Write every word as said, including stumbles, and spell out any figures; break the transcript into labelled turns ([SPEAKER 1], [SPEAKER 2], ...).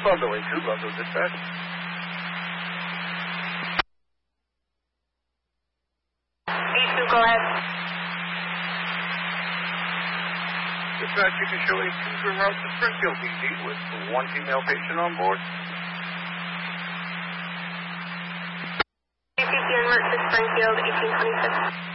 [SPEAKER 1] Bundle A two, Bundle Dispatch.
[SPEAKER 2] A two, go ahead.
[SPEAKER 1] Dispatch, you can show A two en route to Springfield, D C, with one female patient on board.
[SPEAKER 2] A two, en route to Springfield, eighteen twenty-six.